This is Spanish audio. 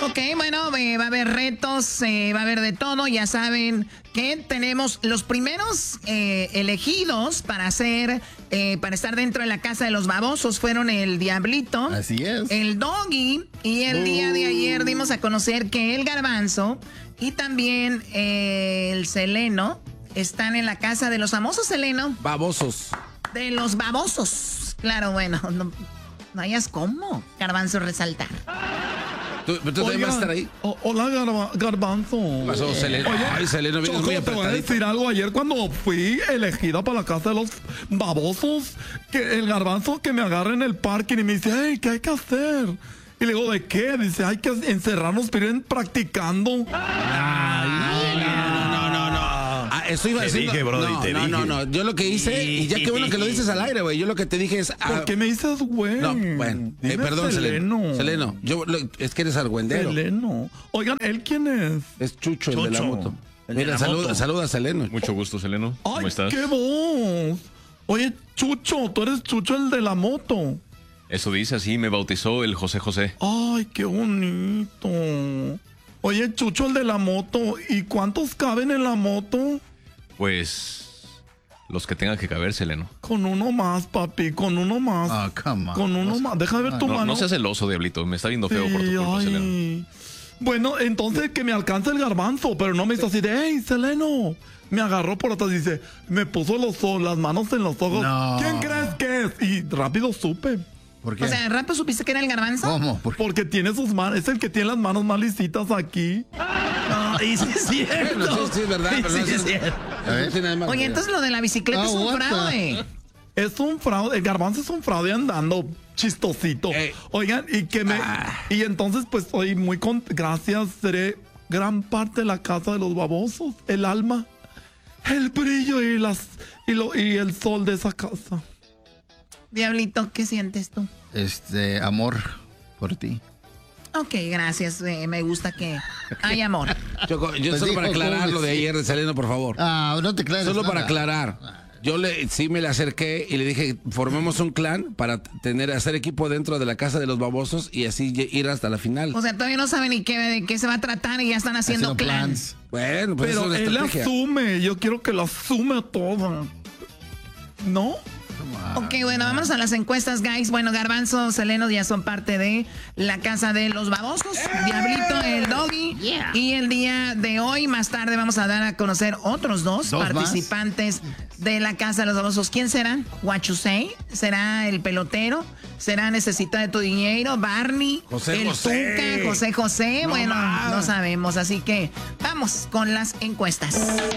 Ok, bueno, va a haber retos, va a haber de todo. Ya saben que tenemos los primeros elegidos para estar dentro de la casa de los babosos. Fueron el Diablito. Así es. El Doggy. Y el día de ayer dimos a conocer que el Garbanzo y también el Seleno están en la casa de los famosos, Seleno. Babosos. De los babosos. Claro, bueno, no hayas cómo, Garbanzo, resaltar. ¿Tú también vas a estar ahí? Hola, Garbanzo. Pasó, Seleno. Oye, Ay, Seleno, vienes muy te voy a apretadito. decir algo. Ayer cuando fui elegida para la casa de los babosos, que el Garbanzo que me agarra en el parking y me dice, hey, ¿qué hay que hacer? Y le digo, ¿de qué? Dice, hay que encerrarnos, pero ir practicando. Eso iba a decir. Te dije, Brody, te dije. No. Yo lo que hice, y ya qué bueno que lo dices al aire, güey. Yo lo que te dije es. ¿Por qué me dices, güey? No, bueno. Dime Perdón, Seleno. Es que eres argüendero. Seleno. Oigan, ¿él quién es? Es Chucho, el de la moto. El de Mira, la moto. saluda a Seleno. Mucho gusto, Seleno. ¿Cómo ¡Ay, estás? qué voz! Oye, Chucho, tú eres Chucho el de la moto. Eso dice, así me bautizó el José José. ¡Ay, qué bonito! Oye, Chucho el de la moto, ¿y cuántos caben en la moto? Pues los que tengan que caber, Seleno. Con uno más, papi, con uno más. Ah, come on. Con uno más. Deja de ver tu No, mano. no seas celoso, Diablito. Me está viendo feo por tu Sí, culpa, ay. Seleno. Bueno, entonces que me alcance el Garbanzo, pero no me dice así de, hey, Seleno. Me agarró por atrás y dice, me puso las manos en los ojos. No. ¿Quién crees que es? Y rápido supe. ¿Por qué? O sea, ¿rápido supiste que era el Garbanzo? ¿Cómo? ¿Por qué? Porque tiene sus manos, es el que tiene las manos más lisitas aquí. Y sí es cierto. Bueno, sí, es verdad. Y Pero sí no es cierto. A ver, tiene nada más. Oye, entonces lo de la bicicleta es un what the- fraude. Es un fraude, el Garbanzo es un fraude andando chistosito. Oigan, y entonces pues estoy muy gracias, seré gran parte de la casa de los babosos, el alma, el brillo y el sol de esa casa. Diablito, ¿qué sientes tú? Amor por ti. Ok, gracias. Me gusta que hay amor. Yo Pues solo para dijo, aclarar ¿cómo lo de ayer de Seleno, por favor. No te clares. Solo para nada. aclarar. Yo sí me le acerqué y le dije, formemos un clan para hacer equipo dentro de la casa de los babosos y así ir hasta la final. O sea, todavía no saben ni de qué se va a tratar y ya están haciendo clans. Bueno, pues eso Pero es una él estrategia. asume, yo quiero que lo asume todo. ¿No? Ok, bueno, vámonos a las encuestas, guys. Bueno, Garbanzo, Seleno ya son parte de la casa de los babosos. Diablito, el Doggy. Yeah. Y el día de hoy, más tarde, vamos a dar a conocer otros dos participantes de la casa de los babosos. ¿Quién serán? What you say? ¿Será el pelotero? ¿Será Necesita de tu dinero? ¿Barney? José ¿El José. Tuca? ¿José José? No bueno, más. no sabemos. Así que vamos con las encuestas.